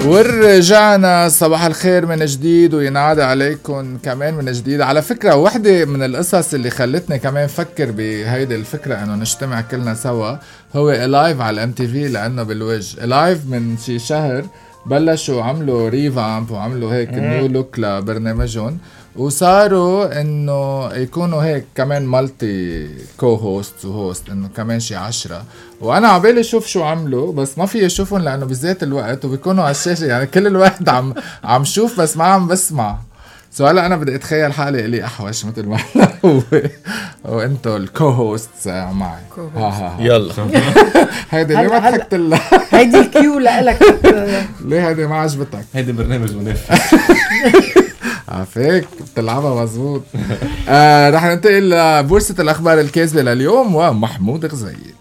ورجعنا. صباح الخير من جديد وينعاد عليكم كمان من جديد. على فكرة واحدة من القصص اللي خلتني كمان فكر بهيدي الفكرة انه نجتمع كلنا سوا هو لايف على MTV، لانه بالوجه لايف من شي شهر بلشوا عملوا ريفامب وعملوا هيك نيو لوك لبرنامجهم، وصاروا انه يكونوا هيك كمان مالتي كو هوست وهوست، انه كمان شي 10. وانا عبالي اشوف شو عملوا، بس ما في اشوفهم لانه بذات الوقت وبيكونوا على الشاشة، يعني كل الوقت عم شوف بس ما عم بسمع. هلا انا بدي اتخيل حالي الي احوش مثل ما هو وانتو الكو هوست معي. يلا هيدي ليه ما ضحكت لها؟ هيدي الكيو لك. ليه هيدي ما عجبتك؟ هيدي برنامج منافس. عفيك بتلعبها مزبوط. رح ننتقل لبورصة الأخبار الكاذبة لليوم ومحمود غزيل.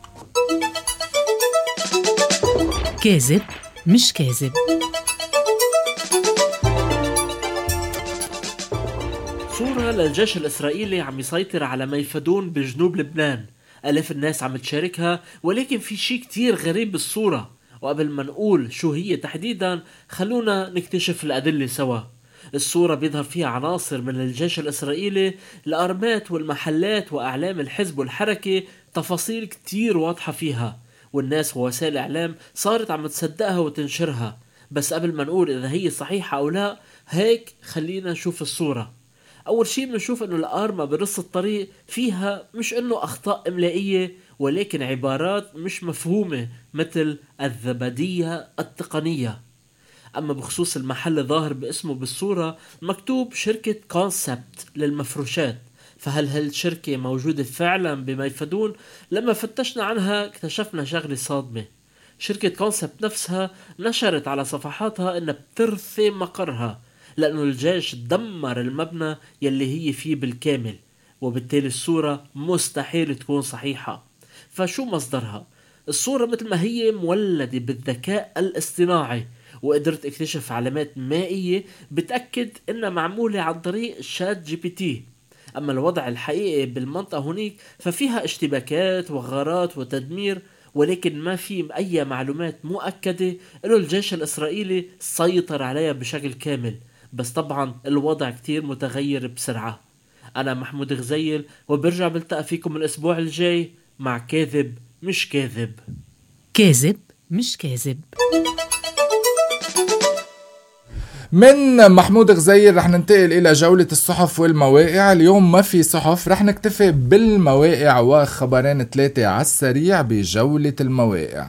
كاذب مش كاذب. صورة للجيش الإسرائيلي عم يسيطر على ميفدون بجنوب لبنان. ألاف الناس عم تشاركها، ولكن في شيء كتير غريب بالصورة. وقبل ما نقول شو هي تحديدا خلونا نكتشف الأدلة سوا. الصورة بيظهر فيها عناصر من الجيش الإسرائيلي، الأرمات والمحلات وأعلام الحزب والحركة، تفاصيل كتير واضحة فيها، والناس ووسائل الإعلام صارت عم تصدقها وتنشرها. بس قبل ما نقول إذا هي صحيحة أو لا، هيك خلينا نشوف الصورة. أول شيء بنشوف إنه الأرمة بنص الطريق فيها مش إنه أخطاء إملائية، ولكن عبارات مش مفهومة مثل الزبدية التقنية. أما بخصوص المحل ظاهر باسمه بالصورة مكتوب شركة كونسبت للمفروشات، فهل هالشركة موجودة فعلا بميفدون؟ لما فتشنا عنها اكتشفنا شغلة صادمة. شركة كونسبت نفسها نشرت على صفحاتها إنها بترثي مقرها، لأنه الجيش دمر المبنى يلي هي فيه بالكامل، وبالتالي الصورة مستحيل تكون صحيحة. فشو مصدرها؟ الصورة مثل ما هي مولدة بالذكاء الاصطناعي، وقدرت اكتشف علامات مائية بتأكد انها معمولة عن طريق شات GPT. اما الوضع الحقيقي بالمنطقة هناك ففيها اشتباكات وغارات وتدمير، ولكن ما في اي معلومات مؤكدة انه الجيش الاسرائيلي سيطر عليها بشكل كامل. بس طبعا الوضع كتير متغير بسرعة. انا محمود غزيل، وبرجع بلتقى فيكم الاسبوع الجاي مع كاذب مش كاذب. كاذب مش كاذب. من محمود غزير رح ننتقل إلى جولة الصحف والمواقع. اليوم ما في صحف، رح نكتفي بالمواقع وخبرين 3 على السريع بجولة المواقع.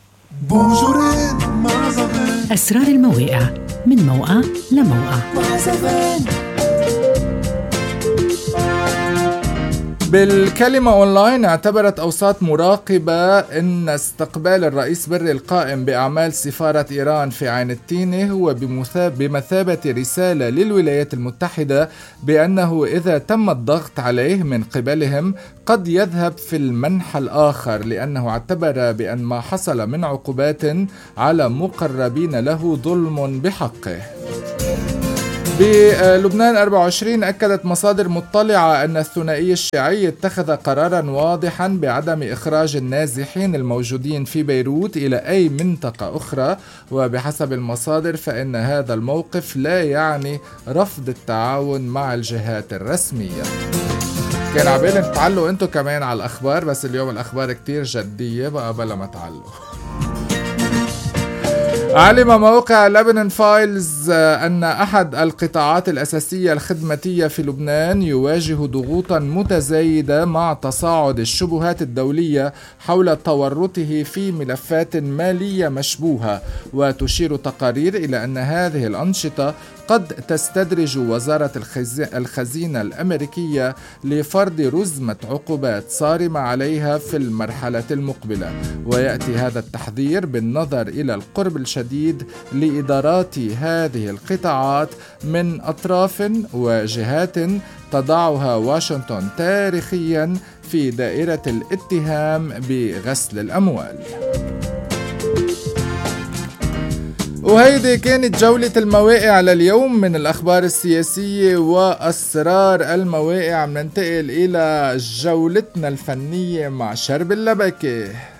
أسرار المواقع من موقع لموقع. بالكلمة أونلاين اعتبرت أوساط مراقبة أن استقبال الرئيس بري القائم بأعمال سفارة إيران في عين التينة هو بمثابة رسالة للولايات المتحدة بأنه إذا تم الضغط عليه من قبلهم قد يذهب في المنحى الآخر، لأنه اعتبر بأن ما حصل من عقوبات على مقربين له ظلم بحقه. بلبنان 24 أكدت مصادر مطلعة أن الثنائي الشيعي اتخذ قرارا واضحا بعدم إخراج النازحين الموجودين في بيروت إلى أي منطقة أخرى، وبحسب المصادر فإن هذا الموقف لا يعني رفض التعاون مع الجهات الرسمية. كان عبالي تعلقوا انتو كمان على الأخبار، بس اليوم الأخبار كتير جدية بقى بلا ما تعلقوا. علم موقع لبنان فايلز أن أحد القطاعات الأساسية الخدماتية في لبنان يواجه ضغوطا متزايدة مع تصاعد الشبهات الدولية حول تورطه في ملفات مالية مشبوهة، وتشير تقارير إلى أن هذه الأنشطة قد تستدرج وزارة الخزينة الأمريكية لفرض رزمة عقوبات صارمة عليها في المرحلة المقبلة. ويأتي هذا التحذير بالنظر إلى القرب الشديد لإدارات هذه القطاعات من أطراف وجهات تضعها واشنطن تاريخيا في دائرة الاتهام بغسل الأموال. وهيدي كانت جولة المواقع لليوم من الأخبار السياسية وأسرار المواقع. مننتقل إلى جولتنا الفنية مع شرب اللبكة.